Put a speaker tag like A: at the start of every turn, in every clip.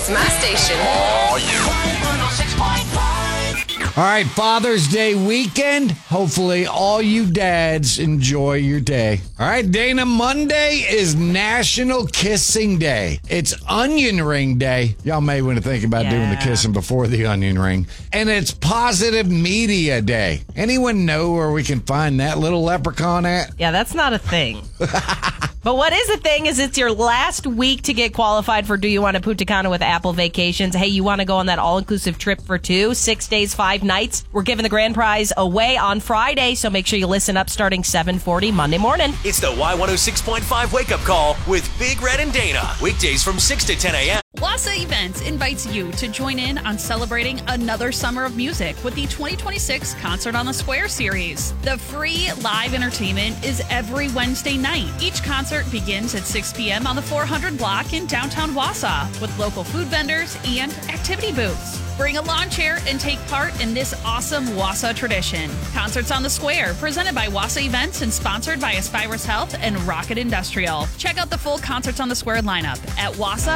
A: It's my station.
B: All right, Father's Day weekend. Hopefully all you dads enjoy your day. All right, Dana, Monday is National Kissing Day. It's Onion Ring Day. Y'all may want to think about doing the kissing before the onion ring. And it's Positive Media Day. Anyone know where we can find that little leprechaun at?
C: Yeah, that's not a thing. But what is a thing is it's your last week to get qualified for Do You Want to Punta Cana with Apple Vacations. Hey, you want to go on that all-inclusive trip for 2, 6 days, 5 nights? We're giving the grand prize away on Friday, so make sure you listen up starting 7:40 Monday morning.
D: It's the Y106.5 Wake Up Call with Big Red and Dana. Weekdays from 6 to 10 a.m.
E: Wassa Events invites you to join in on celebrating another summer of music with the 2026 Concert on the Square series. The free live entertainment is every Wednesday night. Each concert begins at 6 p.m. on the 400 block in downtown Wausau with local food vendors and activity booths. Bring a lawn chair and take part in this awesome Wausau tradition. Concerts on the Square, presented by Wassa Events and sponsored by Aspirus Health and Rocket Industrial. Check out the full Concerts on the Square lineup at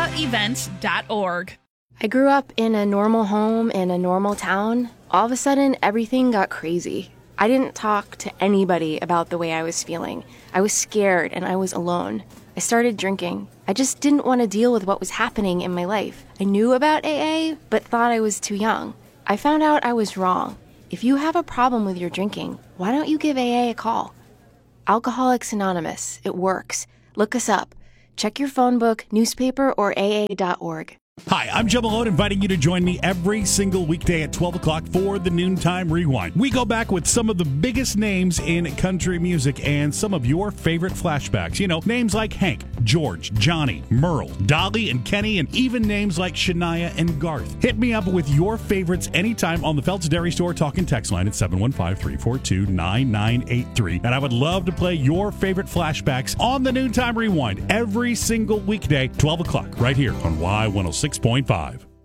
E: wassaevents.org.
F: I grew up in a normal home in a normal town. All of a sudden, everything got crazy. I didn't talk to anybody about the way I was feeling. I was scared and I was alone. I started drinking. I just didn't want to deal with what was happening in my life. I knew about AA, but thought I was too young. I found out I was wrong. If you have a problem with your drinking, why don't you give AA a call? Alcoholics Anonymous. It works. Look us up. Check your phone book, newspaper, or AA.org.
G: Hi, I'm Joe Malone, inviting you to join me every single weekday at 12 o'clock for the Noontime Rewind. We go back with some of the biggest names in country music and some of your favorite flashbacks. You know, names like Hank, George, Johnny, Merle, Dolly, and Kenny, and even names like Shania and Garth. Hit me up with your favorites anytime on the Felt's Dairy Store talk and text line at 715-342-9983. And I would love to play your favorite flashbacks on the Noontime Rewind every single weekday, 12 o'clock, right here on Y106.5.